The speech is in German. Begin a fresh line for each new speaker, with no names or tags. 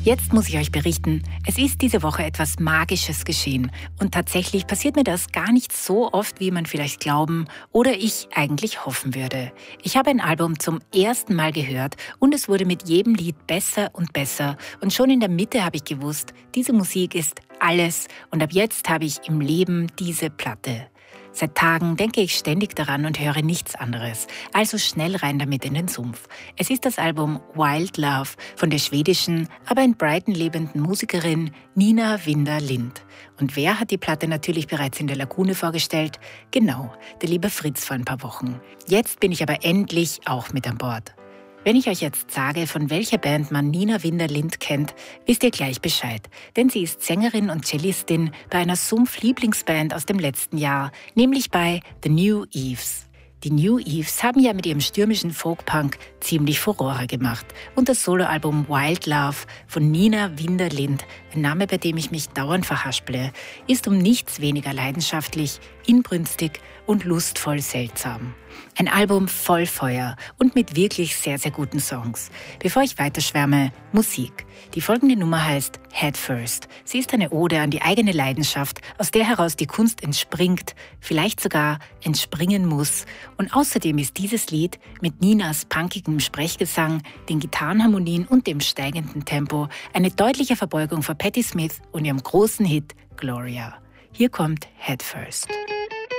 Jetzt muss ich euch berichten, es ist diese Woche etwas Magisches geschehen. Und tatsächlich passiert mir das gar nicht so oft, wie man vielleicht glauben oder ich eigentlich hoffen würde. Ich habe ein Album zum ersten Mal gehört und es wurde mit jedem Lied besser und besser. Und schon in der Mitte habe ich gewusst, diese Musik ist alles und ab jetzt habe ich im Leben diese Platte. Seit Tagen denke ich ständig daran und höre nichts anderes. Also schnell rein damit in den Sumpf. Es ist das Album Wild Love von der schwedischen, aber in Brighton lebenden Musikerin Nina Winder Lind. Und wer hat die Platte natürlich bereits in der Lagune vorgestellt? Genau, der liebe Fritz vor ein paar Wochen. Jetzt bin ich aber endlich auch mit an Bord. Wenn ich euch jetzt sage, von welcher Band man Nina Winder Lind kennt, wisst ihr gleich Bescheid. Denn sie ist Sängerin und Cellistin bei einer Sumpf-Lieblingsband aus dem letzten Jahr, nämlich bei The New Eves. Die New Eves haben ja mit ihrem stürmischen Folkpunk ziemlich Furore gemacht. Und das Soloalbum Wild Love von Nina Winder Lind, ein Name, bei dem ich mich dauernd verhasple, ist um nichts weniger leidenschaftlich, inbrünstig und lustvoll seltsam. Ein Album voll Feuer und mit wirklich sehr, sehr guten Songs. Bevor ich weiterschwärme, Musik. Die folgende Nummer heißt Head First. Sie ist eine Ode an die eigene Leidenschaft, aus der heraus die Kunst entspringt, vielleicht sogar entspringen muss. Und außerdem ist dieses Lied mit Ninas punkigem Sprechgesang, den Gitarrenharmonien und dem steigenden Tempo eine deutliche Verbeugung vor Patti Smith und ihrem großen Hit Gloria. Hier kommt Head First.